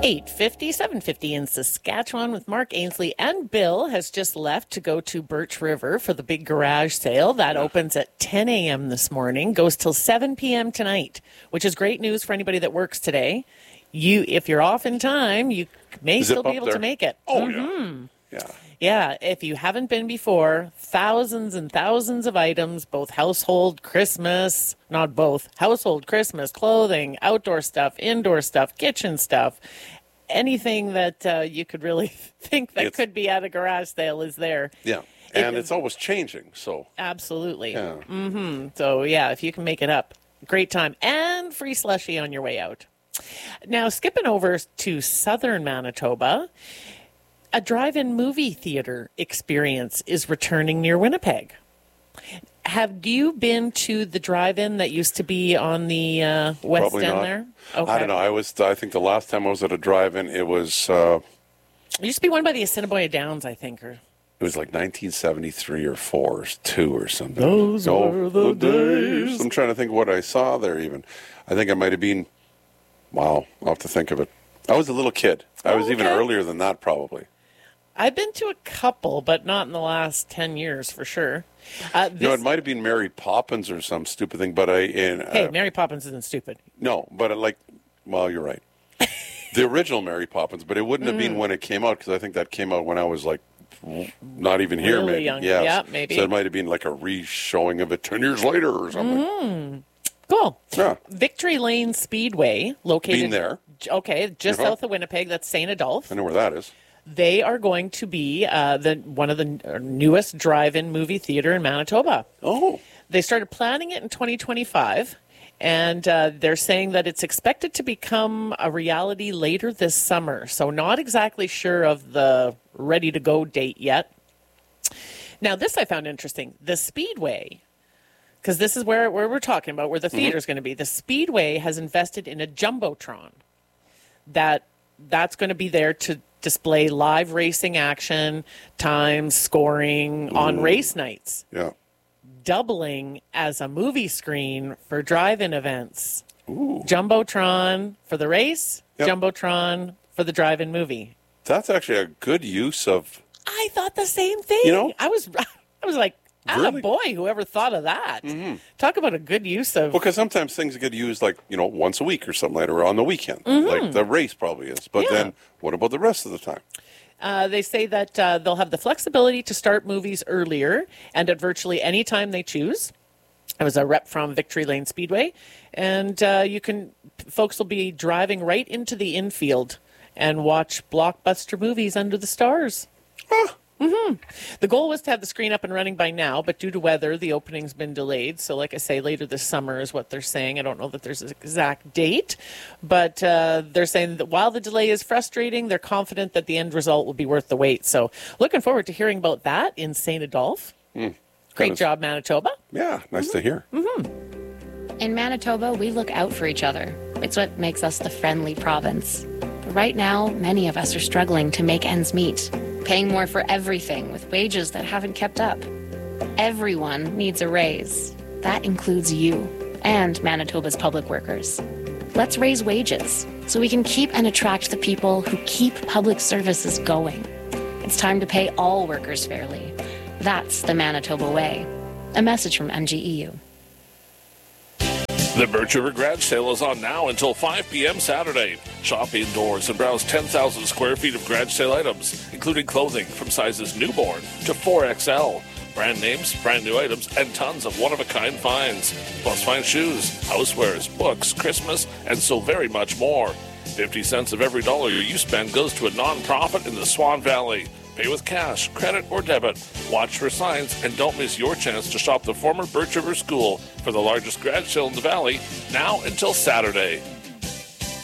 8:50, 7:50 in Saskatchewan with Mark Ainsley, and Bill has just left to go to Birch River for the big garage sale. That opens at 10 a.m. this morning, goes till 7 p.m. tonight, which is great news for anybody that works today. If you're off in time, you may still be able to make it. Oh, yeah. Yeah, if you haven't been before, thousands and thousands of items, both household, Christmas, clothing, outdoor stuff, indoor stuff, kitchen stuff, anything that you could really think that could be at a garage sale is there. Yeah, and it's always changing, so. Absolutely. Yeah. So, yeah, if you can make it up, great time. And free slushie on your way out. Now, skipping over to southern Manitoba, a drive-in movie theater experience is returning near Winnipeg. Have you been to the drive-in that used to be on the west Probably end not. there? Okay. I don't know. I think the last time I was at a drive-in, it was... It used to be one by the Assiniboia Downs, I think. Or... It was like 1973 or 4 or 2 or something. Those were the days. I'm trying to think of what I saw there even. I think I might have been... Wow, I'll have to think of it. I was a little kid. I was even earlier than that, probably. I've been to a couple, but not in the last 10 years for sure. No, it might have been Mary Poppins or some stupid thing, but hey, Mary Poppins isn't stupid. No, but well, you're right. The original Mary Poppins, but it wouldn't have been when it came out, because I think that came out when I was like not even here, really maybe. Young. Yes. Yeah, maybe. So it might have been like a re-showing of it 10 years later or something. Cool. Yeah. Victory Lane Speedway, located... Been there. Okay, just south of Winnipeg. That's St. Adolphe. I know where that is. They are going to be one of the newest drive-in movie theater in Manitoba. Oh. They started planning it in 2025, and they're saying that it's expected to become a reality later this summer. So not exactly sure of the ready-to-go date yet. Now, this I found interesting. The Speedway, because this is where we're talking about, where the theater is going to be. The Speedway has invested in a Jumbotron that's going to be there to display live racing action, times, scoring on race nights. Yeah. Doubling as a movie screen for drive-in events. Ooh. Jumbotron for the race, Jumbotron for the drive-in movie. That's actually a good use of... I thought the same thing. You know? I was like, Really? boy, whoever thought of that. Talk about a good use of... Because sometimes things get used once a week or something like that, or on the weekend. Like the race probably is. But then what about the rest of the time? They say that they'll have the flexibility to start movies earlier and at virtually any time they choose. I was a rep from Victory Lane Speedway. And folks will be driving right into the infield and watch blockbuster movies under the stars. Huh. The goal was to have the screen up and running by now, but due to weather, the opening's been delayed. So like I say, later this summer is what they're saying. I don't know that there's an exact date, but they're saying that while the delay is frustrating, they're confident that the end result will be worth the wait. So looking forward to hearing about that in St. Adolphe. Great job, Manitoba. Yeah, nice to hear. In Manitoba, we look out for each other. It's what makes us the friendly province. But right now, many of us are struggling to make ends meet, paying more for everything with wages that haven't kept up. Everyone needs a raise. That includes you and Manitoba's public workers. Let's raise wages so we can keep and attract the people who keep public services going. It's time to pay all workers fairly. That's the Manitoba way. A message from MGEU. The Birch River Garage Sale is on now until 5 p.m. Saturday. Shop indoors and browse 10,000 square feet of garage sale items, including clothing from sizes newborn to 4XL. Brand names, brand new items, and tons of one-of-a-kind finds. Plus fine shoes, housewares, books, Christmas, and so very much more. 50 cents of every dollar you spend goes to a non-profit in the Swan Valley. Pay with cash, credit, or debit. Watch for signs and don't miss your chance to shop the former Birch River School for the largest garage sale in the valley, now until Saturday.